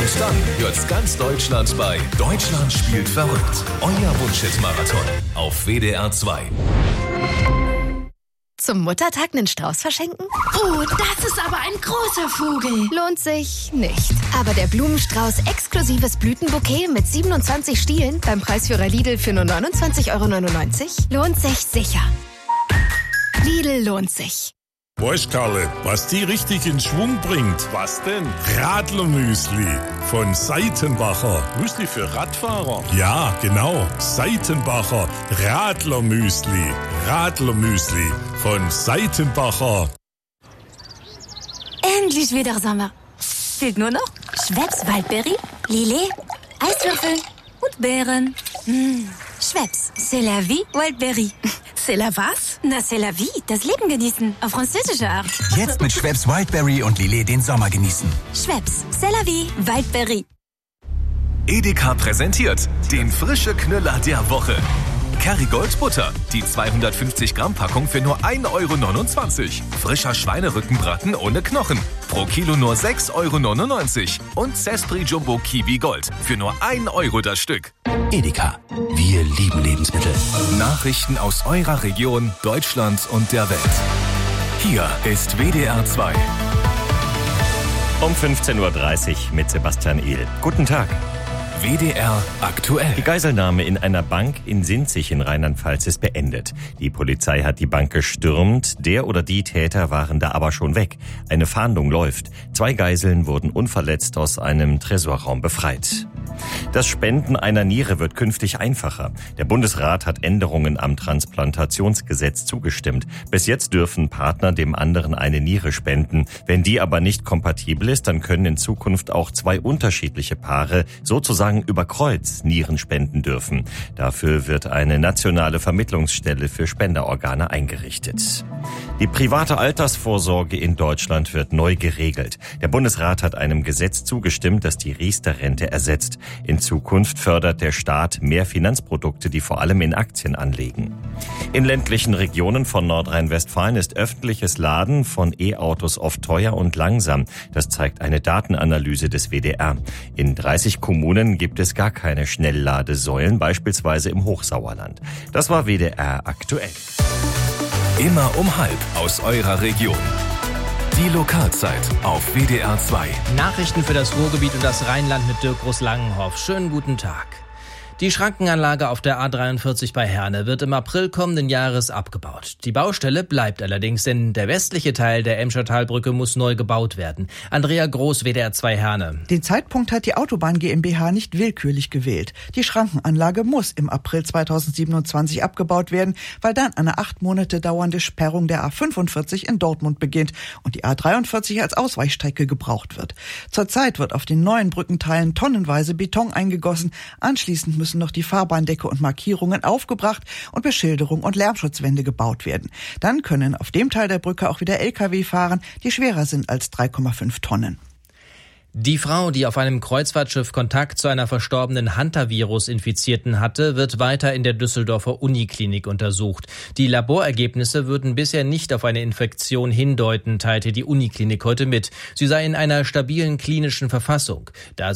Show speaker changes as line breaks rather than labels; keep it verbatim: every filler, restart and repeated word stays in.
Und dann hört's ganz Deutschland bei Deutschland spielt verrückt. Euer Wunschhit-Marathon auf W D R zwei.
Zum Muttertag einen Strauß verschenken?
Oh, das ist aber ein großer Vogel.
Lohnt sich nicht. Aber der Blumenstrauß exklusives Blütenbouquet mit siebenundzwanzig Stielen beim Preisführer Lidl für nur neunundzwanzig Euro neunundneunzig lohnt sich sicher. Lidl lohnt sich.
Weißt Karle, was die richtig in Schwung bringt?
Was denn?
Radlermüsli von Seitenbacher.
Müsli für Radfahrer?
Ja, genau. Seitenbacher Radlermüsli. Radlermüsli von Seitenbacher.
Endlich wieder Sommer. Fehlt nur noch Schweppes Waldbeere, Lillet, Eiswürfel und Beeren. Mmh. Schweppes, c'est la vie, Wildberry.
C'est la was?
Na, c'est la vie, das Leben genießen, auf französische Art.
Jetzt mit Schweppes Wildberry und Lillet den Sommer genießen.
Schweppes, c'est la vie, Wildberry.
Edeka präsentiert den frische Knüller der Woche. Kerrygold Butter, die zweihundertfünfzig Gramm Packung für nur ein Euro neunundzwanzig. Frischer Schweinerückenbraten ohne Knochen, pro Kilo nur sechs Euro neunundneunzig. Und Zespri Jumbo Kiwi Gold für nur ein Euro das Stück.
Edeka, wir lieben Lebensmittel.
Nachrichten aus eurer Region, Deutschland und der Welt. Hier ist W D R zwei.
Um fünfzehn Uhr dreißig mit Sebastian Ehl. Guten Tag.
W D R aktuell.
Die Geiselnahme in einer Bank in Sinzig in Rheinland-Pfalz ist beendet. Die Polizei hat die Bank gestürmt, der oder die Täter waren da aber schon weg. Eine Fahndung läuft. Zwei Geiseln wurden unverletzt aus einem Tresorraum befreit. Das Spenden einer Niere wird künftig einfacher. Der Bundesrat hat Änderungen am Transplantationsgesetz zugestimmt. Bis jetzt dürfen Partner dem anderen eine Niere spenden. Wenn die aber nicht kompatibel ist, dann können in Zukunft auch zwei unterschiedliche Paare sozusagen über Kreuz Nieren spenden dürfen. Dafür wird eine nationale Vermittlungsstelle für Spenderorgane eingerichtet. Die private Altersvorsorge in Deutschland wird neu geregelt. Der Bundesrat hat einem Gesetz zugestimmt, das die Riester-Rente ersetzt. In Zukunft fördert der Staat mehr Finanzprodukte, die vor allem in Aktien anlegen. In ländlichen Regionen von Nordrhein-Westfalen ist öffentliches Laden von E-Autos oft teuer und langsam. Das zeigt eine Datenanalyse des W D R. In dreißig Kommunen gibt es gar keine Schnellladesäulen, beispielsweise im Hochsauerland. Das war W D R aktuell.
Immer um halb aus eurer Region. Die Lokalzeit auf W D R zwei.
Nachrichten für das Ruhrgebiet und das Rheinland mit Dirk Groß-Langenhoff. Schönen guten Tag. Die Schrankenanlage auf der A dreiundvierzig bei Herne wird im April kommenden Jahres abgebaut. Die Baustelle bleibt allerdings, denn der westliche Teil der Emscher-Talbrücke muss neu gebaut werden. Andrea Groß, W D R zwei Herne.
Den Zeitpunkt hat die Autobahn GmbH nicht willkürlich gewählt. Die Schrankenanlage muss im April zweitausendsiebenundzwanzig abgebaut werden, weil dann eine acht Monate dauernde Sperrung der A fünfundvierzig in Dortmund beginnt und die A dreiundvierzig als Ausweichstrecke gebraucht wird. Zurzeit wird auf den neuen Brückenteilen tonnenweise Beton eingegossen. Anschließend müssen noch die Fahrbahndecke und Markierungen aufgebracht und Beschilderung und Lärmschutzwände gebaut werden. Dann können auf dem Teil der Brücke auch wieder L K W fahren, die schwerer sind als drei Komma fünf Tonnen.
Die Frau, die auf einem Kreuzfahrtschiff Kontakt zu einer verstorbenen Hantavirus-Infizierten hatte, wird weiter in der Düsseldorfer Uniklinik untersucht. Die Laborergebnisse würden bisher nicht auf eine Infektion hindeuten, teilte die Uniklinik heute mit. Sie sei in einer stabilen klinischen Verfassung. Da